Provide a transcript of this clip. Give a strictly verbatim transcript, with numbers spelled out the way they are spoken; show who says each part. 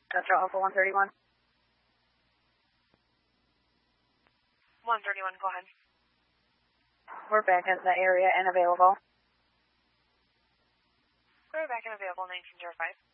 Speaker 1: Central Alpha one thirty-one.
Speaker 2: one thirty-one, go ahead.
Speaker 1: We're back in the area and available.
Speaker 2: We're back and available, nineteen zero five.